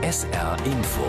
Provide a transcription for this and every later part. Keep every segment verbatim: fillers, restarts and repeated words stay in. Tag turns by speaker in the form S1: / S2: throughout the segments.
S1: S R Info.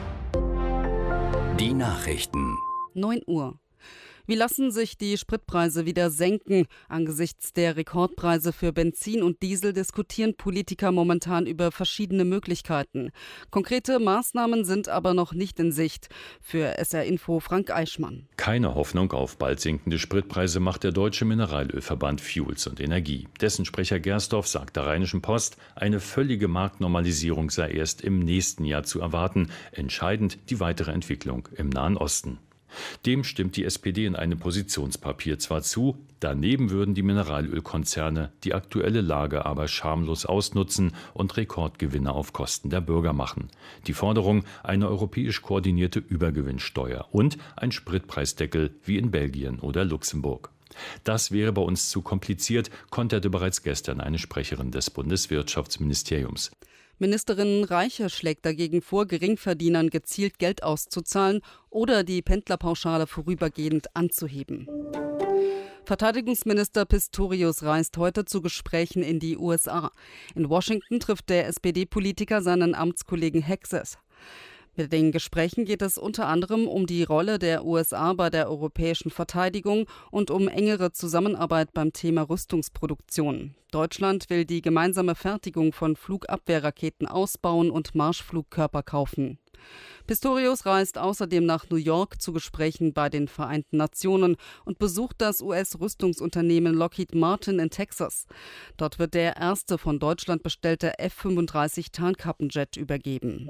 S1: Die Nachrichten.
S2: neun Uhr. Wie lassen sich die Spritpreise wieder senken? Angesichts der Rekordpreise für Benzin und Diesel diskutieren Politiker momentan über verschiedene Möglichkeiten. Konkrete Maßnahmen sind aber noch nicht in Sicht. Für S R Info Frank Eichmann.
S3: Keine Hoffnung auf bald sinkende Spritpreise macht der Deutsche Mineralölverband Fuels und Energie. Dessen Sprecher Gersdorf sagt der Rheinischen Post, eine völlige Marktnormalisierung sei erst im nächsten Jahr zu erwarten. Entscheidend die weitere Entwicklung im Nahen Osten. Dem stimmt die S P D in einem Positionspapier zwar zu, daneben würden die Mineralölkonzerne die aktuelle Lage aber schamlos ausnutzen und Rekordgewinne auf Kosten der Bürger machen. Die Forderung, eine europäisch koordinierte Übergewinnsteuer und ein Spritpreisdeckel wie in Belgien oder Luxemburg. Das wäre bei uns zu kompliziert, konterte bereits gestern eine Sprecherin des Bundeswirtschaftsministeriums.
S2: Ministerin Reiche schlägt dagegen vor, Geringverdienern gezielt Geld auszuzahlen oder die Pendlerpauschale vorübergehend anzuheben. Verteidigungsminister Pistorius reist heute zu Gesprächen in die U S A. In Washington trifft der S P D-Politiker seinen Amtskollegen Hexes. Mit den Gesprächen geht es unter anderem um die Rolle der U S A bei der europäischen Verteidigung und um engere Zusammenarbeit beim Thema Rüstungsproduktion. Deutschland will die gemeinsame Fertigung von Flugabwehrraketen ausbauen und Marschflugkörper kaufen. Pistorius reist außerdem nach New York zu Gesprächen bei den Vereinten Nationen und besucht das U S-Rüstungsunternehmen Lockheed Martin in Texas. Dort wird der erste von Deutschland bestellte F fünfunddreißig Tarnkappenjet übergeben.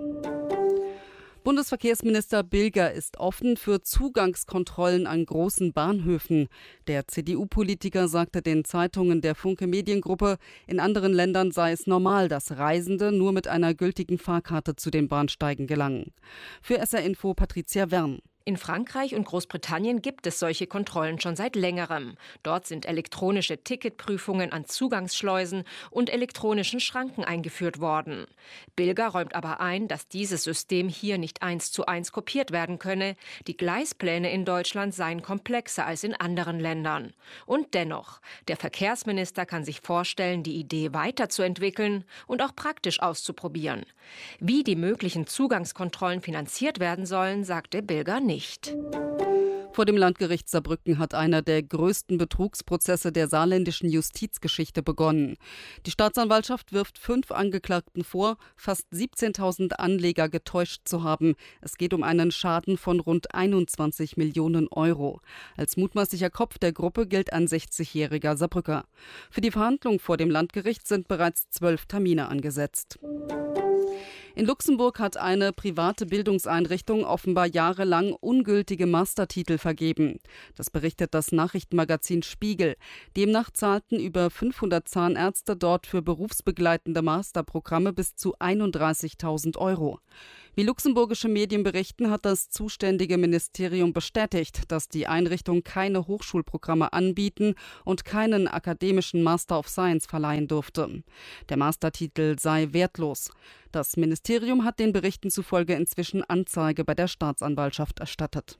S2: Bundesverkehrsminister Bilger ist offen für Zugangskontrollen an großen Bahnhöfen. Der C D U-Politiker sagte den Zeitungen der Funke Mediengruppe, in anderen Ländern sei es normal, dass Reisende nur mit einer gültigen Fahrkarte zu den Bahnsteigen gelangen. Für S R Info Patricia Wern.
S4: In Frankreich und Großbritannien gibt es solche Kontrollen schon seit längerem. Dort sind elektronische Ticketprüfungen an Zugangsschleusen und elektronischen Schranken eingeführt worden. Bilger räumt aber ein, dass dieses System hier nicht eins zu eins kopiert werden könne. Die Gleispläne in Deutschland seien komplexer als in anderen Ländern. Und dennoch, der Verkehrsminister kann sich vorstellen, die Idee weiterzuentwickeln und auch praktisch auszuprobieren. Wie die möglichen Zugangskontrollen finanziert werden sollen, sagte Bilger nicht. Nicht.
S2: Vor dem Landgericht Saarbrücken hat einer der größten Betrugsprozesse der saarländischen Justizgeschichte begonnen. Die Staatsanwaltschaft wirft fünf Angeklagten vor, fast siebzehntausend Anleger getäuscht zu haben. Es geht um einen Schaden von rund einundzwanzig Millionen Euro. Als mutmaßlicher Kopf der Gruppe gilt ein sechzigjähriger Saarbrücker. Für die Verhandlung vor dem Landgericht sind bereits zwölf Termine angesetzt. In Luxemburg hat eine private Bildungseinrichtung offenbar jahrelang ungültige Mastertitel vergeben. Das berichtet das Nachrichtenmagazin Spiegel. Demnach zahlten über fünfhundert Zahnärzte dort für berufsbegleitende Masterprogramme bis zu einunddreißigtausend Euro. Wie luxemburgische Medien berichten, hat das zuständige Ministerium bestätigt, dass die Einrichtung keine Hochschulprogramme anbieten und keinen akademischen Master of Science verleihen durfte. Der Mastertitel sei wertlos. Das Ministerium hat den Berichten zufolge inzwischen Anzeige bei der Staatsanwaltschaft erstattet.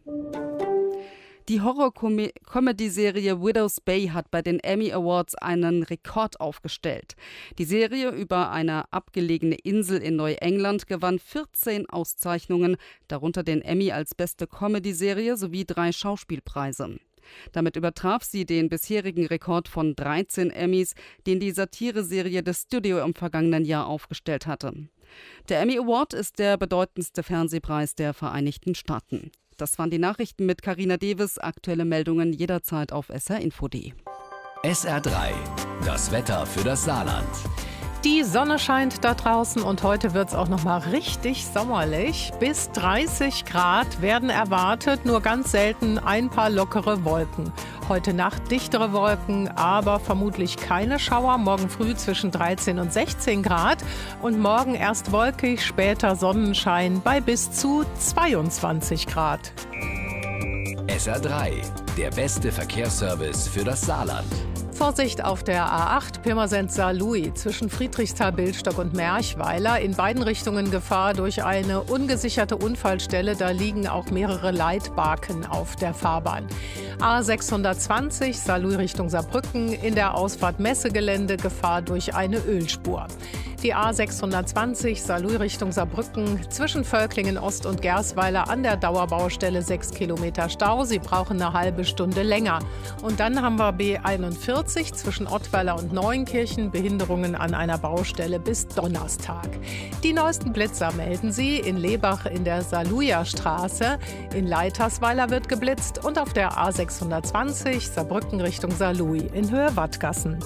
S2: Die Horror-Comedy-Serie Widow's Bay hat bei den Emmy Awards einen Rekord aufgestellt. Die Serie über eine abgelegene Insel in Neuengland gewann vierzehn Auszeichnungen, darunter den Emmy als beste Comedy-Serie sowie drei Schauspielpreise. Damit übertraf sie den bisherigen Rekord von dreizehn Emmys, den die Satireserie The Studio im vergangenen Jahr aufgestellt hatte. Der Emmy Award ist der bedeutendste Fernsehpreis der Vereinigten Staaten. Das waren die Nachrichten mit Carina Deves. Aktuelle Meldungen jederzeit auf S R Info punkt de.
S1: S R drei, das Wetter für das Saarland.
S5: Die Sonne scheint da draußen und heute wird es auch noch mal richtig sommerlich. Bis dreißig Grad werden erwartet, nur ganz selten ein paar lockere Wolken. Heute Nacht dichtere Wolken, aber vermutlich keine Schauer. Morgen früh zwischen dreizehn und sechzehn Grad und morgen erst wolkig, später Sonnenschein bei bis zu zweiundzwanzig Grad.
S1: S R drei, der beste Verkehrsservice für das Saarland.
S5: Vorsicht auf der A acht Pirmasens-Saarlouis zwischen Friedrichsthal-Billstock und Merchweiler. In beiden Richtungen Gefahr durch eine ungesicherte Unfallstelle. Da liegen auch mehrere Leitbarken auf der Fahrbahn. A sechshundertzwanzig Saarlouis Richtung Saarbrücken. In der Ausfahrt Messegelände Gefahr durch eine Ölspur. Die A sechshundertzwanzig Saarlouis Richtung Saarbrücken zwischen Völklingen Ost und Gersweiler an der Dauerbaustelle sechs Kilometer Stau. Sie brauchen eine halbe Stunde länger. Und dann haben wir B einundvierzig zwischen Ottweiler und Neuenkirchen. Behinderungen an einer Baustelle bis Donnerstag. Die neuesten Blitzer melden Sie in Lebach in der Saarlouier Straße. In Leitersweiler wird geblitzt und auf der A sechshundertzwanzig Saarbrücken Richtung Saarlouis in Höhe Wattgassen.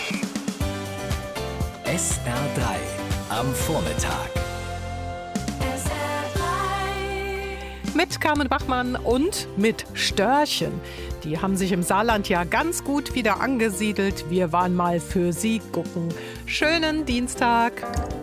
S1: S R drei am Vormittag.
S5: Mit Carmen Bachmann und mit Störchen. Die haben sich im Saarland ja ganz gut wieder angesiedelt. Wir waren mal für sie gucken. Schönen Dienstag.